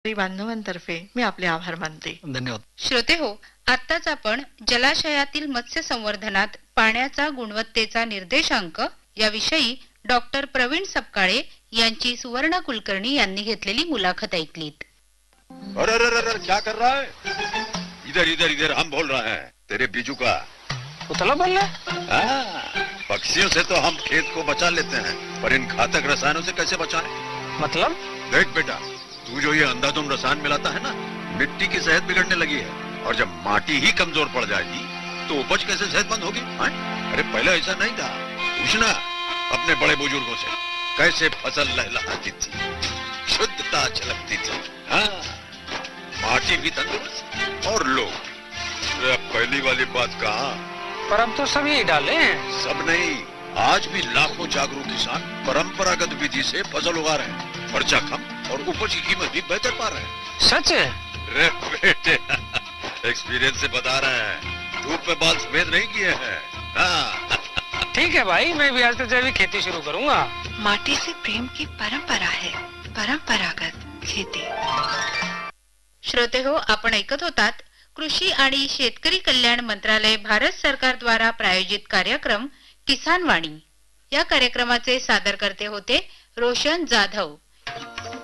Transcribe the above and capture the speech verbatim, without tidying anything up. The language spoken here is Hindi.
बांधवांतर्फे मी आपले आभार मानते. धन्यवाद. श्रोते हो, आत्ताच आपण जलाशयातील मत्स्य संवर्धनात पाण्याचा गुणवत्तेचा निर्देशांक याविषयी डॉक्टर प्रवीण सपकाळे यांची सुवर्ण कुलकर्णी यांनी घेतलेली मुलाखत ऐकलीत. अरे अरे अरे क्या कर रहा है? इधर इधर इधर हम बोल रहा है तेरे बीजू का. उतला बोल रहा है? पक्षियों से तो हम खेत को बचा लेते हैं, पर इन घातक रसायनों से कैसे बचाएं? मतलब? देख बेटा, तू जो ये अंधाधुंध रसायन मिलाता है ना, मिट्टी की सेहत बिगड़ने लगी है. और जब माटी ही कमजोर पड़ जाएगी तो उपज कैसे सेहतमंद होगी? अरे पहले ऐसा नहीं था. पूछना अपने बड़े बुजुर्गों से, कैसे फसल लहलहाती थी, शुद्धता झलकती थी. हाँ, माटी भी तंदुरुस्त और लोग. पहली वाली बात कहाँ? पर अब तो सब यही डाले हैं. सब नहीं, आज भी लाखों जागरूक किसान परंपरागत विधि से फसल उगा रहे हैं. खर्चा कम और उपज की कीमत भी बेहतर पा रहे हैं. सच है? रे बेटे, एक्सपीरियंस से बता रहे हैं. धूप में बाल सफेद नहीं किए हैं. हाँ. ठीक है भाई, मैं भी आज से जैविक खेती शुरू करूंगा. माटी से प्रेम की परंपरा है, परंपरागत खेती. श्रोते हो, आपण ऐकत होतात कृषी आणि शेतकरी कल्याण मंत्रालय भारत सरकार द्वारा प्रायोजित कार्यक्रम किसान वाणी. या कार्यक्रमाचे सादरकर्ते होते रोशन जाधव.